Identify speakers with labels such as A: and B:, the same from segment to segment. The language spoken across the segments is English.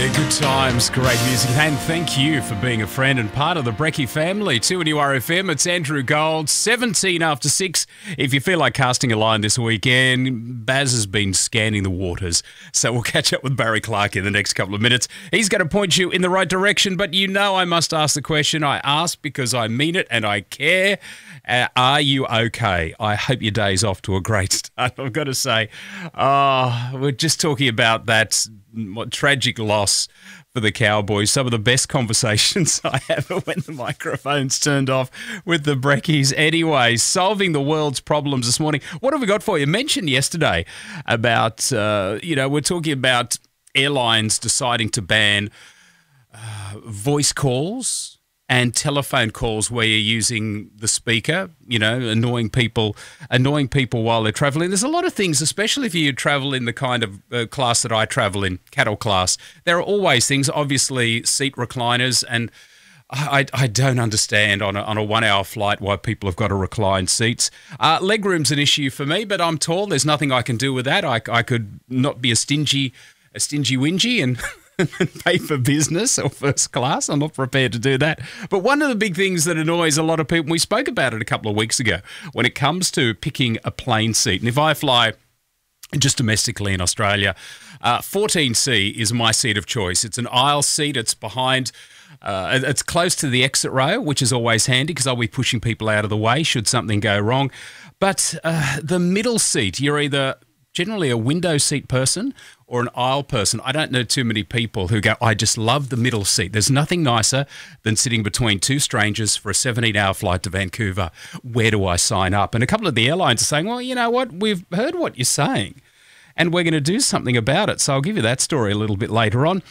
A: Yeah, good times, great music, and thank you for being a friend and part of the Brecky family. 2NURFM, it's Andrew Gold, 17 after 6. If you feel like casting a line this weekend, Baz has been scanning the waters, so we'll catch up with Barry Clark in the next couple of minutes. He's going to point you in the right direction, but you know I must ask the question. I ask because I mean it and I care. Are you okay? I hope your day's off to a great start. I've got to say, we're just talking about that tragic loss for the Cowboys. Some of the best conversations I have are when the microphone's turned off with the Breckies. Anyway, solving the world's problems this morning. What have we got for you? Mentioned yesterday about, we're talking about airlines deciding to ban voice calls and telephone calls where you're using the speaker, annoying people while they're travelling. There's a lot of things, especially if you travel in the kind of class that I travel in, cattle class. There are always things, obviously seat recliners, and I don't understand on a 1 hour flight why people have got to recline seats. Legroom's an issue for me, but I'm tall. There's nothing I can do with that. I could not be a stingy wingy and pay for business or first class. I'm not prepared to do that. But one of the big things that annoys a lot of people, we spoke about it a couple of weeks ago, when it comes to picking a plane seat. And if I fly just domestically in Australia, 14C is my seat of choice. It's an aisle seat. It's behind, it's close to the exit row, which is always handy because I'll be pushing people out of the way should something go wrong. But the middle seat, you're either generally a window seat person or an aisle person. I don't know too many people who go, I just love the middle seat. There's nothing nicer than sitting between two strangers for a 17-hour flight to Vancouver. Where do I sign up? And a couple of the airlines are saying, well, you know what? We've heard what you're saying and we're going to do something about it. So I'll give you that story a little bit later on.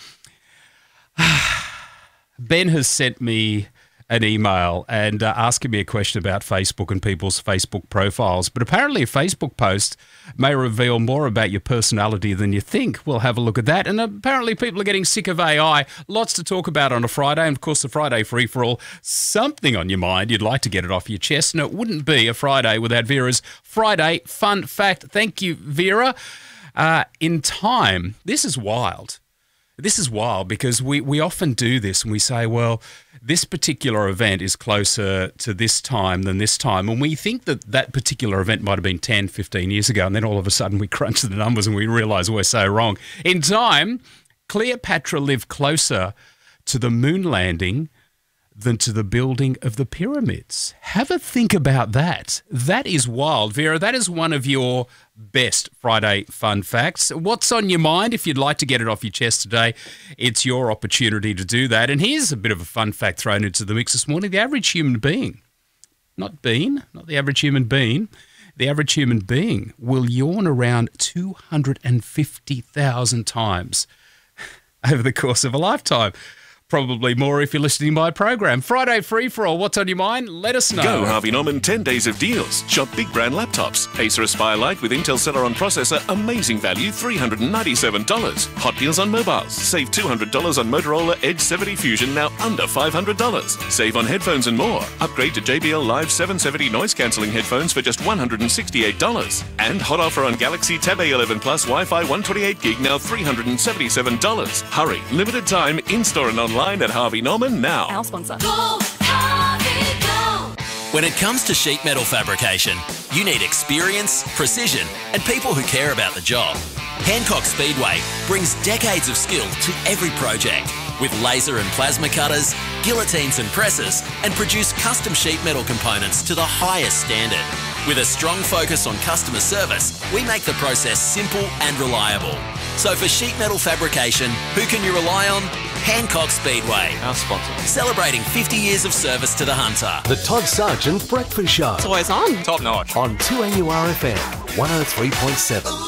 A: Ben has sent me an email and asking me a question about Facebook and people's Facebook profiles. But apparently a Facebook post may reveal more about your personality than you think. We'll have a look at that. And apparently people are getting sick of AI. Lots to talk about on a Friday. And, of course, the Friday free-for-all. Something on your mind. You'd like to get it off your chest. And it wouldn't be a Friday without Vera's Friday Fun Fact. Thank you, Vera. In time, this is wild. This is wild because we often do this and we say, well, this particular event is closer to this time than this time. And we think that that particular event might have been 10, 15 years ago. And then all of a sudden we crunch the numbers and we realise we're so wrong. In time, Cleopatra lived closer to the moon landing than to the building of the pyramids. Have a think about that. That is wild. Vera, that is one of your best Friday fun facts. What's on your mind? If you'd like to get it off your chest today, it's your opportunity to do that. And here's a bit of a fun fact thrown into the mix this morning. The average human being, not the average human being, the average human being will yawn around 250,000 times over the course of a lifetime. Probably more if you're listening to my program. Friday free-for-all. What's on your mind? Let us know.
B: Go Harvey Norman 10 days of deals. Shop big brand laptops. Acer Aspire Lite with Intel Celeron processor. Amazing value, $397. Hot deals on mobiles. Save $200 on Motorola Edge 70 Fusion, now under $500. Save on headphones and more. Upgrade to JBL Live 770 noise cancelling headphones for just $168. And hot offer on Galaxy Tab A11 Plus Wi-Fi 128 gig, now $377. Hurry. Limited time, in-store and online at Harvey Norman now.
C: Our sponsor.
D: Go, Harvey, go!
E: When it comes to sheet metal fabrication, you need experience, precision, and people who care about the job. Hancock Speedway brings decades of skill to every project with laser and plasma cutters, guillotines and presses, and produce custom sheet metal components to the highest standard. With a strong focus on customer service, we make the process simple and reliable. So for sheet metal fabrication, who can you rely on? Hancock Speedway.
F: Our sponsor.
E: Celebrating 50 years of service to the hunter.
G: The Todd Sargent Breakfast Show.
C: It's always on.
F: Top notch.
G: On 2NURFM 103.7.